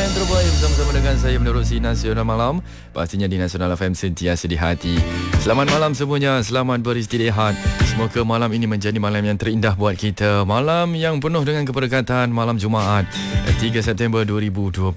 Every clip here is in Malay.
yang terbaik bersama-sama dengan saya menerusi Nasional Malam. Pastinya di Nasional FM sentiasa di hati. Selamat malam semuanya, selamat beristirahat. Semoga malam ini menjadi malam yang terindah buat kita. Malam yang penuh dengan keberkatan, malam Jumaat 3 September 2026.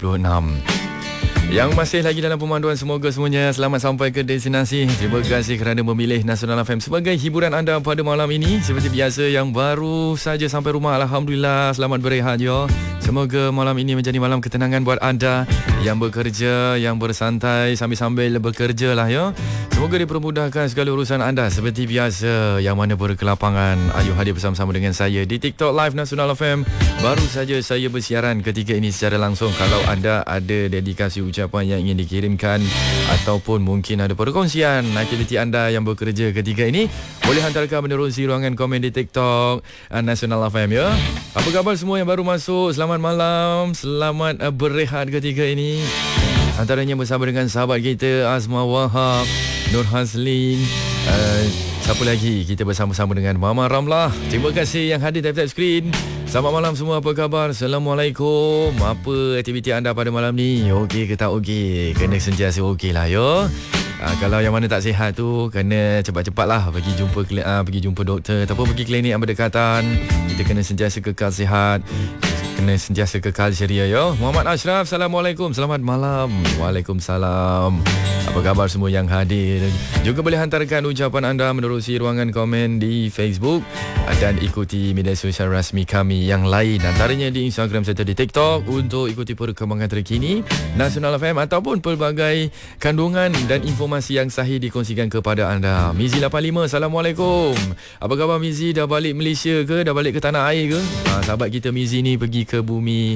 Yang masih lagi dalam pemanduan, semoga semuanya selamat sampai ke destinasi. Terima kasih kerana memilih Nasional FM sebagai hiburan anda pada malam ini. Seperti biasa, yang baru saja sampai rumah, Alhamdulillah, selamat berehat ya. Semoga malam ini menjadi malam ketenangan buat anda yang bekerja, yang bersantai sambil-sambil bekerja lah ya. Semoga dipermudahkan segala urusan anda. Seperti biasa, yang mana berkelapangan, ayo hadir bersama-sama dengan saya di TikTok Live Nasional FM. Baru saja saya bersiaran ketika ini secara langsung. Kalau anda ada dedikasi ucapan yang ingin dikirimkan ataupun mungkin ada perkongsian aktiviti anda yang bekerja ketika ini, boleh hantarkan menerusi ruangan komen di TikTok Nasional FM ya. Apa khabar semua yang baru masuk? Selamat malam, selamat berehat ketika ini. Antaranya bersama dengan sahabat kita Azma Wahab, Nur Hazlin, siapa lagi? Kita bersama-sama dengan Mama Ramlah. Terima kasih yang hadir tap-tap screen. Selamat malam semua, apa khabar? Assalamualaikum. Apa aktiviti anda pada malam ni? Okey ke tak okey? Kena sentiasa okey lah yo. Kalau yang mana tak sihat tu, kena cepat-cepatlah pergi jumpa doktor ataupun pergi klinik yang berdekatan. Kita kena sentiasa kekal sihat, kena sentiasa kekal ceria yo. Muhammad Ashraf, Assalamualaikum. Selamat malam. Waalaikumsalam. Apa khabar semua yang hadir? Juga boleh hantarkan ucapan anda menerusi ruangan komen di Facebook dan ikuti media sosial rasmi kami yang lain, antaranya di Instagram serta di TikTok, untuk ikuti perkembangan terkini Nasional FM ataupun pelbagai kandungan dan informasi yang sahih dikongsikan kepada anda. Mizi 85, Assalamualaikum. Apa khabar Mizi? Dah balik Malaysia ke? Dah balik ke tanah air ke? Sahabat kita Mizi ni pergi ke bumi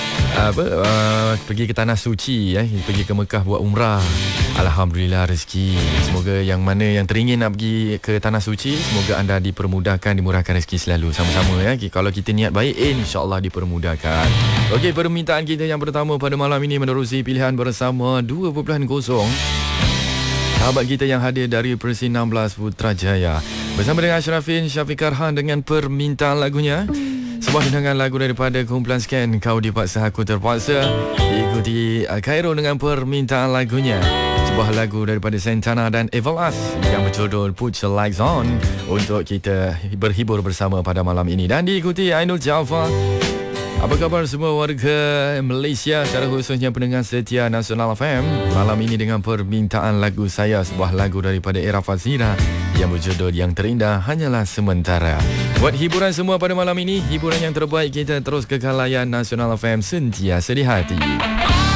pergi ke tanah suci, pergi ke Mekah buat umrah. Alhamdulillah rezeki. Semoga yang mana yang teringin nak pergi ke tanah suci, semoga anda dipermudahkan, dimurahkan rezeki selalu sama-sama ya. Kalau kita niat baik, insya-Allah dipermudahkan. Okey, permintaan kita yang pertama pada malam ini menerusi pilihan bersama 2.0. Sahabat kita yang hadir dari Persi 16 Putrajaya bersama dengan Ashrafin Syafiq Arhan dengan permintaan lagunya. Sebuah dengangan lagu daripada kumpulan Scan, Kau Dipaksa Aku Terpaksa. Diikuti Cairo dengan permintaan lagunya, sebuah lagu daripada Santana dan Everlast yang berjudul Put Your Lights On, untuk kita berhibur bersama pada malam ini. Dan diikuti Ainul Jafar. Apa khabar semua warga Malaysia, secara khususnya pendengar setia Nasional FM, malam ini dengan permintaan lagu saya, sebuah lagu daripada Era Fazira yang berjudul Yang Terindah Hanyalah Sementara. Buat hiburan semua pada malam ini, hiburan yang terbaik, kita terus kekal layan Nasional FM sentiasa di hati.